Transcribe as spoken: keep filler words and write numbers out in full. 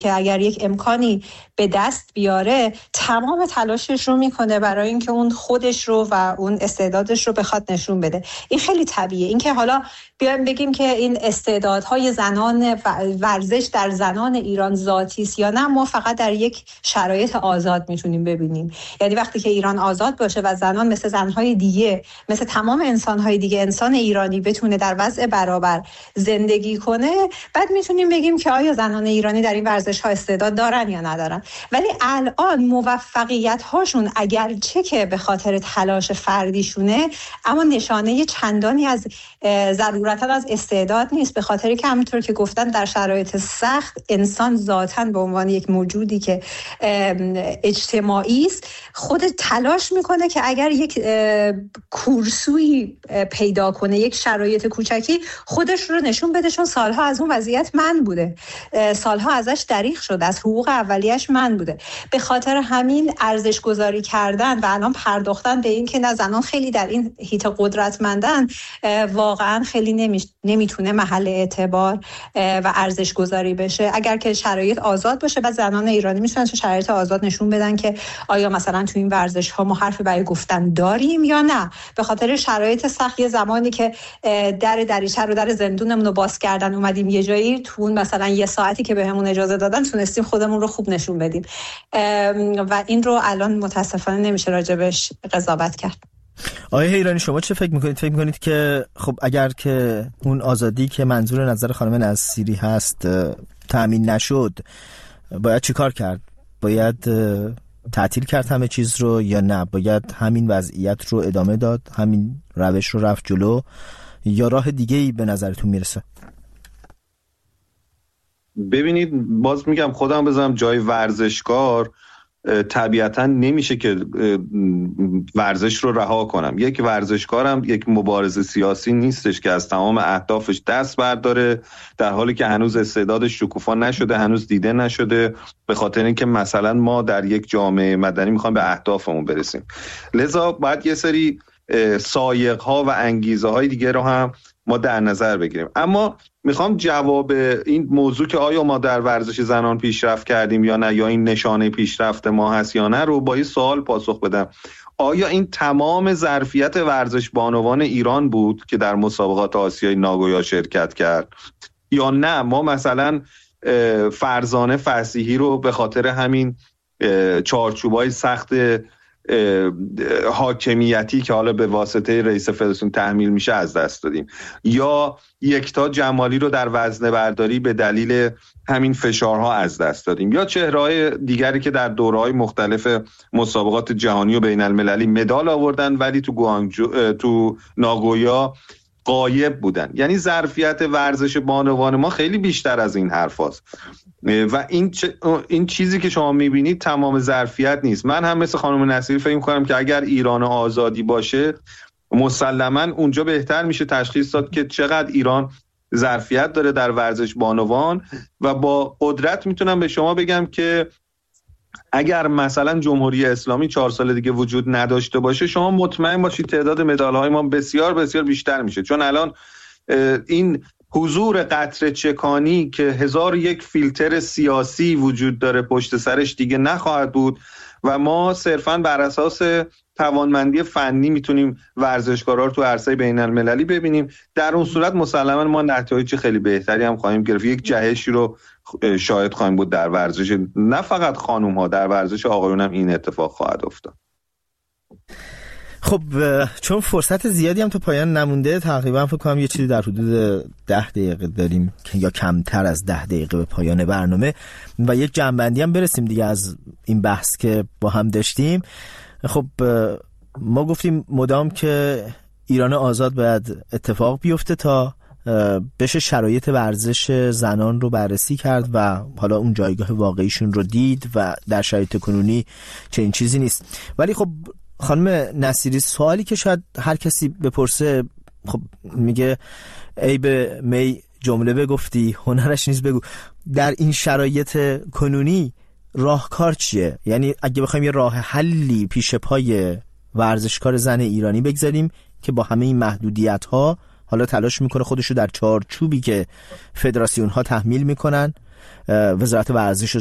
که اگر یک امکانی به دست بیاره تمام تلاشش رو میکنه برای اینکه اون خودش رو و اون استعدادش رو بخواد نشون بده. این خیلی طبیعیه. این که حالا بیایم بگیم که این استعدادهای زنان ورزش در زنان ایران ذاتی است یا نه، ما فقط در یک شرایط آزاد میتونیم ببینیم. یعنی وقتی که ایران آزاد باشه و زنان مثل زنهای دیگه، مثل تمام انسانهای دیگه، انسان ایرانی بتونه در وضع برابر زندگی کنه، بعد میتونیم بگیم که آیا زنان ایرانی در این ورزش ها استعداد دارن یا ندارن. ولی الان موفقیت هاشون اگرچه که به خاطر تلاش فردیشونه، اما نشانه چندانی از ضرورتا از استعداد نیست، به خاطر که همونطور که گفتن در شرایط سخت انسان ذاتاً به عنوان یک موجودی که اجتماعی است خود تلاش میکنه که اگر یک کورسوی پیدا کنه، یک شرایط کوچکی، خودش رو نشون بده، چون سالها از اون وضعیت من بوده، سالها ازش دریغ شده، از حقوق اولیش من بوده. به خاطر همین ارزش گذاری کردن و الان پرداختن به این که نه زنان خیلی در این حیطه قدرتمندن واقعا خیلی نمی... نمیتونه محل اعتبار و ارزش گذاری بشه. اگر که شرایط آزاد باشه، بعد زنان ایرانی میتونن تو شرایط آزاد نشون بدن که آیا مثلا تو این ورزش ها ما حرفی برای گفتن داریم یا نه. به خاطر شرایط سخت یه زمانی که در دریچه رو، در زندونمون رو باز کردن، اومدیم یه جایی تو اون مثلا یه ساعتی که بهمون اجازه دادن تونستیم خودمون رو خوب نشون بدیم و این رو الان متاسفانه نمیشه راجبش قضاوت کرد. آقای حیرانی، شما چه فکر میکنید؟ فکر میکنید که خب اگر که اون آزادی که منظور نظر خانم نصیری هست تأمین نشد، باید چی کار کرد؟ باید تعطیل کرد همه چیز رو یا نه باید همین وضعیت رو ادامه داد، همین روش رو رفت جلو، یا راه دیگه‌ای به نظرتون میرسه؟ ببینید، باز میگم خودم بذارم جای ورزشکار، طبیعتا نمیشه که ورزش رو رها کنم. یک ورزشکارم یک مبارز سیاسی نیستش که از تمام اهدافش دست برداره، در حالی که هنوز استعدادش شکوفا نشده، هنوز دیده نشده، به خاطر اینکه مثلا ما در یک جامعه مدنی میخوایم به اهدافمون برسیم. لذا باید یه سری سایق‌ها و انگیزه های دیگه رو هم ما در نظر بگیریم. اما میخوام جواب این موضوع که آیا ما در ورزش زنان پیشرفت کردیم یا نه، یا این نشانه پیشرفت ما هست یا نه، رو با این سوال پاسخ بدم. آیا این تمام ظرفیت ورزش بانوان ایران بود که در مسابقات آسیای ناگویا شرکت کرد، یا نه ما مثلا فرزانه فصیحی رو به خاطر همین چارچوبای سخت حاکمیتی که حالا به واسطه رئیس فدراسیون تحمیل میشه از دست دادیم، یا یکتا جمالی رو در وزنه برداری به دلیل همین فشارها از دست دادیم، یا چهره‌های دیگری که در دوره‌های مختلف مسابقات جهانی و بین المللی مدال آوردن ولی تو گوانگجو تو ناگویا غایب بودن. یعنی ظرفیت ورزش بانوان ما خیلی بیشتر از این حرف هست و این, چ... این چیزی که شما میبینید تمام ظرفیت نیست. من هم مثل خانم نصیری فکر می‌کنم که اگر ایران آزادی باشه مسلماً اونجا بهتر میشه تشخیص داد که چقدر ایران ظرفیت داره در ورزش بانوان، و با قدرت میتونم به شما بگم که اگر مثلا جمهوری اسلامی چهار سال دیگه وجود نداشته باشه، شما مطمئن باشید تعداد مدال‌های ما بسیار بسیار بیشتر میشه، چون الان این حضور قطره چکانی که هزار یک فیلتر سیاسی وجود داره پشت سرش دیگه نخواهد بود و ما صرفاً بر اساس توانمندی فنی میتونیم ورزشکارا رو تو عرصه بین المللی ببینیم. در اون صورت مسلماً ما نتایج خیلی بهتری هم خواهیم گرفت، یک جهشی رو شاهد خواهیم بود در ورزش، نه فقط خانوم ها، در ورزش آقایون هم این اتفاق خواهد افتاد. خب چون فرصت زیادی هم تو پایان نمونده، تقریبا فکر کنم یه چیزی در حدود ده دقیقه داریم یا کمتر از ده دقیقه به پایان برنامه و یک جنبندی هم برسیم دیگه از این بحث که با هم داشتیم. خب ما گفتیم مدام که ایران آزاد باید اتفاق بیفته تا بشه شرایط ورزش زنان رو بررسی کرد و حالا اون جایگاه واقعیشون رو دید و در شرایط کنونی چه این چیزی نیست. ولی خب خانم نصیری، سوالی که شاید هر کسی بپرسه، خب میگه ای به می جمله بگفتی هنرش نیست بگو، در این شرایط کنونی راهکار چیه؟ یعنی اگه بخوایم یه راه حلی پیش پای ورزشکار زن ایرانی بگذاریم که با همه این محدودیت ها حالا تلاش میکنه خودشو در چارچوبی که فدراسیون ها تحمیل میکنن وزارت ورزش